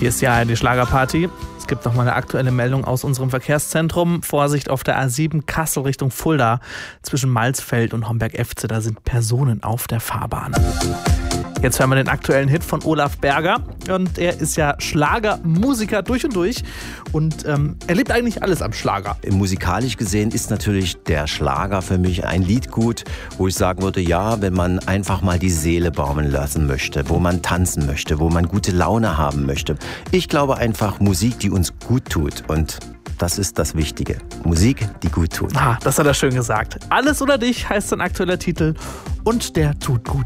Hier ist die ARD Schlagerparty. Es gibt noch mal eine aktuelle Meldung aus unserem Verkehrszentrum. Vorsicht auf der A7 Kassel Richtung Fulda. Zwischen Malsfeld und Homberg-Efze, da sind Personen auf der Fahrbahn. Jetzt hören wir den aktuellen Hit von Olaf Berger. Und er ist ja Schlagermusiker durch und durch. Und er liebt eigentlich alles am Schlager. Musikalisch gesehen ist natürlich der Schlager für mich ein Liedgut, wo ich sagen würde, ja, wenn man einfach mal die Seele baumeln lassen möchte, wo man tanzen möchte, wo man gute Laune haben möchte. Ich glaube einfach Musik, die uns gut tut. Und das ist das Wichtige. Musik, die gut tut. Das hat er schön gesagt. Alles oder dich heißt sein aktueller Titel. Und der tut gut.